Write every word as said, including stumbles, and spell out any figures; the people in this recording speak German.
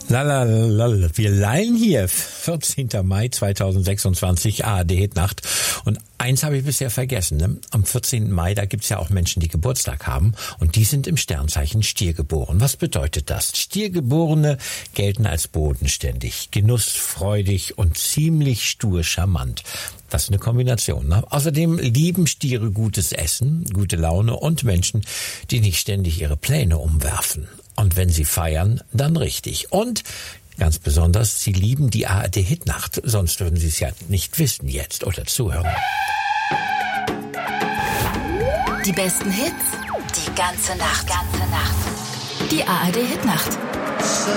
Lalalala. Wir lallen hier, vierzehnten Mai zweitausendsechsundzwanzig, A R D-Hitnacht. Und eins habe ich bisher vergessen. Ne? Am vierzehnten Mai, da gibt's ja auch Menschen, die Geburtstag haben. Und die sind im Sternzeichen Stier geboren. Was bedeutet das? Stiergeborene gelten als bodenständig, genussfreudig und ziemlich stur charmant. Das ist eine Kombination. Ne? Außerdem lieben Stiere gutes Essen, gute Laune und Menschen, die nicht ständig ihre Pläne umwerfen. Und wenn sie feiern, dann richtig. Und ganz besonders, sie lieben die A R D-Hitnacht. Sonst würden sie es ja nicht wissen jetzt oder zuhören. Die besten Hits, die ganze Nacht. Ganze Nacht. Die A R D-Hitnacht.